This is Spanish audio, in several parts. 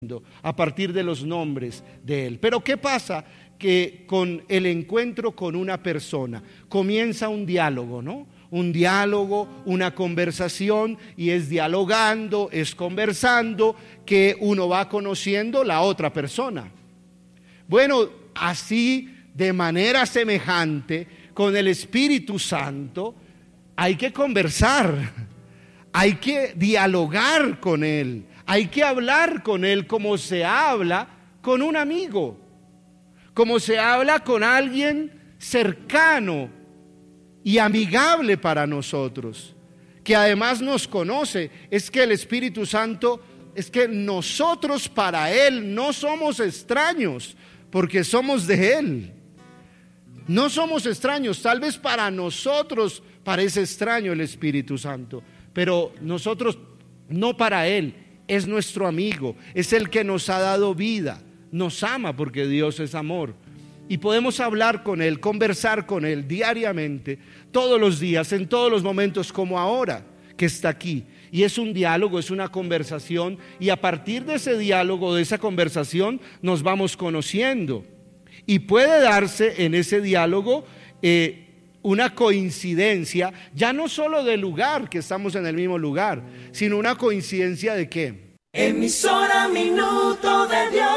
a partir de los nombres de Él. Pero ¿qué pasa? Que con el encuentro con una persona comienza un diálogo, ¿no? Un diálogo, una conversación, y es dialogando, es conversando que uno va conociendo la otra persona. Bueno, así de manera semejante con el Espíritu Santo hay que conversar, hay que dialogar con Él, hay que hablar con Él como se habla con un amigo, como se habla con alguien cercano y amigable para nosotros, que además nos conoce. Es que el Espíritu Santo, es que nosotros para Él no somos extraños, porque somos de Él. No somos extraños. Tal vez para nosotros parece extraño el Espíritu Santo, pero nosotros no para Él. Es nuestro amigo, es el que nos ha dado vida, nos ama porque Dios es amor. Y podemos hablar con Él, conversar con Él diariamente, todos los días, en todos los momentos, como ahora que está aquí. Y es un diálogo, es una conversación, y a partir de ese diálogo, de esa conversación, nos vamos conociendo. Y puede darse en ese diálogo una coincidencia, ya no solo del lugar, que estamos en el mismo lugar, sino una coincidencia de ¿qué? Emisora Minuto de Dios.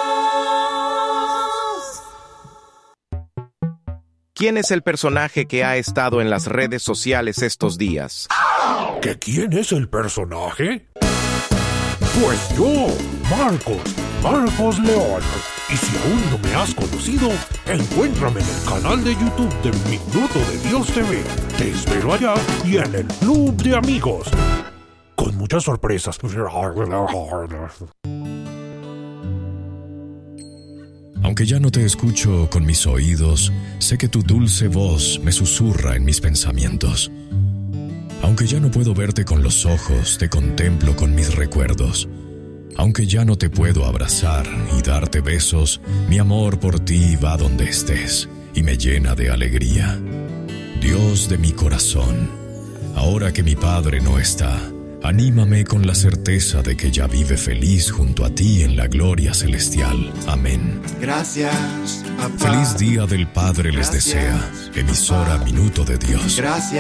¿Quién es el personaje que ha estado en las redes sociales estos días? ¿Que quién es el personaje? Pues yo, Marcos León. Y si aún no me has conocido, encuéntrame en el canal de YouTube de Minuto de Dios TV. Te espero allá y en el Club de Amigos, con muchas sorpresas. Aunque ya no te escucho con mis oídos, sé que tu dulce voz me susurra en mis pensamientos. Aunque ya no puedo verte con los ojos, te contemplo con mis recuerdos. Aunque ya no te puedo abrazar y darte besos, mi amor por ti va donde estés y me llena de alegría. Dios de mi corazón, ahora que mi Padre no está, anímame con la certeza de que ya vive feliz junto a ti en la gloria celestial. Amén. Gracias, papá. Feliz Día del Padre les Gracias, desea. Emisora papá. Minuto de Dios. Gracias.